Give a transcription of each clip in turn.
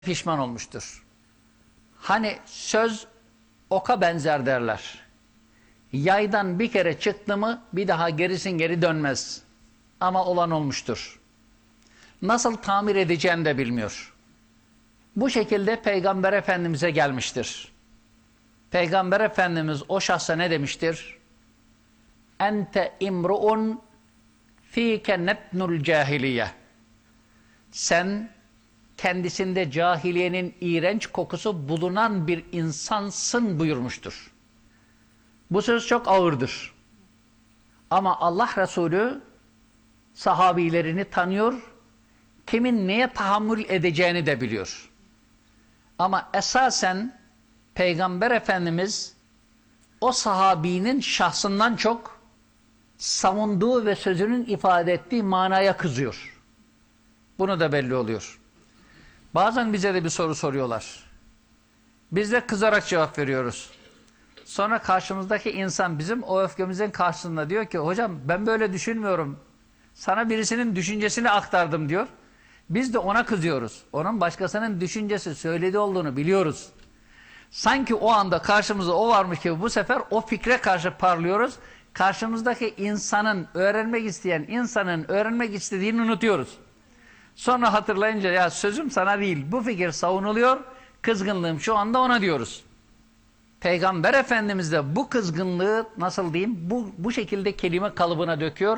pişman olmuştur. Hani söz oka benzer derler. Yaydan bir kere çıktı mı bir daha gerisin geri dönmez. Ama olan olmuştur. Nasıl tamir edeceğini de bilmiyor. Bu şekilde Peygamber Efendimiz'e gelmiştir. Peygamber Efendimiz o şahsa ne demiştir? Ente imruun fîke netnul cahiliye. Sen kendisinde cahiliyenin iğrenç kokusu bulunan bir insansın buyurmuştur. Bu söz çok ağırdır. Ama Allah Resulü sahabilerini tanıyor, kimin neye tahammül edeceğini de biliyor. Ama esasen Peygamber Efendimiz o sahabinin şahsından çok savunduğu ve sözünün ifade ettiği manaya kızıyor. Bunu da belli oluyor. Bazen bize de bir soru soruyorlar. Biz de kızarak cevap veriyoruz. Sonra karşımızdaki insan bizim o öfkemizin karşısında diyor ki hocam ben böyle düşünmüyorum. Sana birisinin düşüncesini aktardım diyor. Biz de ona kızıyoruz. Onun başkasının düşüncesi söylediği olduğunu biliyoruz. Sanki o anda karşımıza o varmış gibi bu sefer o fikre karşı parlıyoruz. Karşımızdaki insanın, öğrenmek isteyen insanın öğrenmek istediğini unutuyoruz. Sonra hatırlayınca ya sözüm sana değil, bu fikir savunuluyor, kızgınlığım şu anda ona diyoruz. Peygamber Efendimiz de bu kızgınlığı nasıl diyeyim, bu şekilde kelime kalıbına döküyor.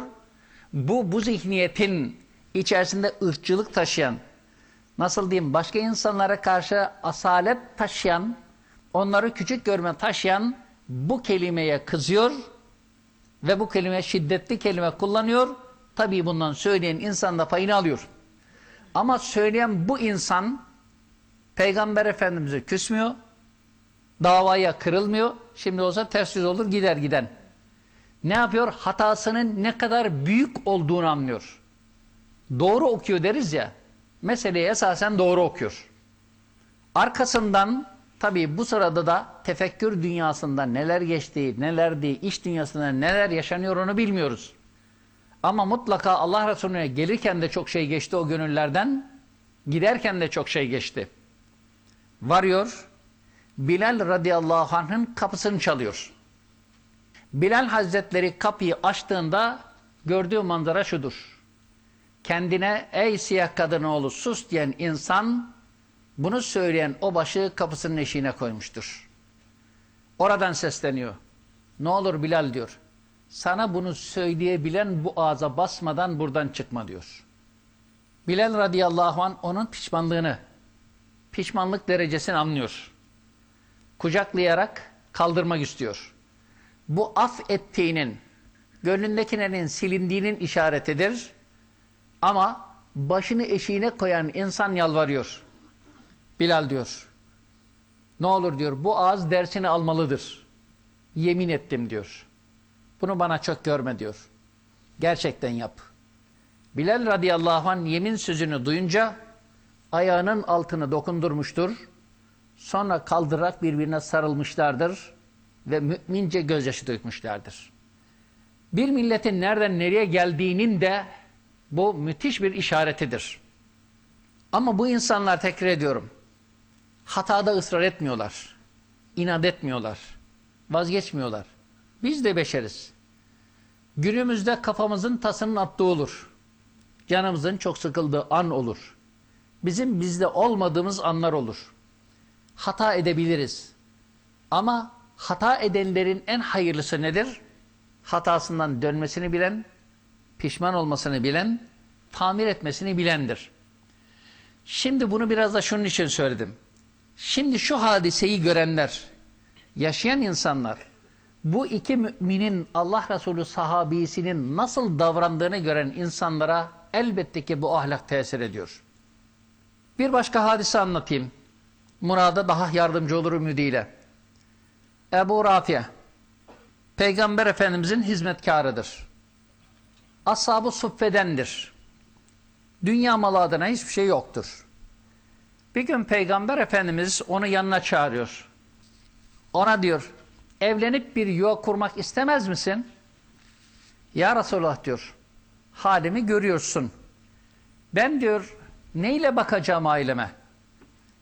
Bu zihniyetin içerisinde ırkçılık taşıyan, nasıl diyeyim, başka insanlara karşı asalet taşıyan, onları küçük görme taşıyan bu kelimeye kızıyor ve bu kelime şiddetli kelime kullanıyor. Tabii bundan söyleyen insan da payını alıyor. Ama söyleyen bu insan Peygamber Efendimiz'e küsmüyor, davaya kırılmıyor. Şimdi olsa ters yüz olur gider giden. Ne yapıyor? Hatasının ne kadar büyük olduğunu anlıyor. Doğru okuyor deriz ya, meseleyi esasen doğru okuyor. Arkasından tabii bu sırada da tefekkür dünyasında neler geçtiği, neler değil, iş dünyasında neler yaşanıyor onu bilmiyoruz. Ama mutlaka Allah Resulüne gelirken de çok şey geçti o gönüllerden, giderken de çok şey geçti. Varıyor, Bilal radıyallahu anh'ın kapısını çalıyor. Bilal Hazretleri kapıyı açtığında gördüğü manzara şudur. Kendine ey siyah kadın oğlu sus diyen insan, bunu söyleyen o başı kapısının eşiğine koymuştur. Oradan sesleniyor. Ne olur Bilal diyor. Sana bunu söyleyebilen bu ağza basmadan buradan çıkma diyor. Bilal radıyallahu anh onun pişmanlığını, pişmanlık derecesini anlıyor. Kucaklayarak kaldırmak istiyor. Bu af ettiğinin, gönlündekilerin silindiğinin işaretidir. Ama başını eşiğine koyan insan yalvarıyor. Bilal diyor. Ne olur diyor, bu ağız dersini almalıdır. Yemin ettim diyor. Bunu bana çok görme diyor. Gerçekten yap. Bilal radıyallahu anh yemin sözünü duyunca ayağının altını dokundurmuştur. Sonra kaldırarak birbirine sarılmışlardır ve mümince gözyaşı dökmüşlerdir. Bir milletin nereden nereye geldiğinin de bu müthiş bir işaretidir. Ama bu insanlar, tekrar ediyorum, hatada ısrar etmiyorlar, inat etmiyorlar, vazgeçmiyorlar. Biz de beşeriz. Günümüzde kafamızın tasının attığı olur. Canımızın çok sıkıldığı an olur. Bizim bizde olmadığımız anlar olur. Hata edebiliriz. Ama hata edenlerin en hayırlısı nedir? Hatasından dönmesini bilen, pişman olmasını bilen, tamir etmesini bilendir. Şimdi bunu biraz da şunun için söyledim. Şimdi şu hadiseyi görenler, yaşayan insanlar, bu iki müminin Allah Resulü sahabisinin nasıl davrandığını gören insanlara elbette ki bu ahlak tesir ediyor. Bir başka hadise anlatayım. Murada daha yardımcı olur ümidiyle. Ebu Rafiye, Peygamber Efendimizin hizmetkarıdır. Ashab-ı Suffe'dendir. Dünya malı adına hiçbir şey yoktur. Bir gün Peygamber Efendimiz onu yanına çağırıyor. Ona diyor, evlenip bir yuva kurmak istemez misin? Ya Resulullah diyor, halimi görüyorsun. Ben diyor, neyle bakacağım aileme?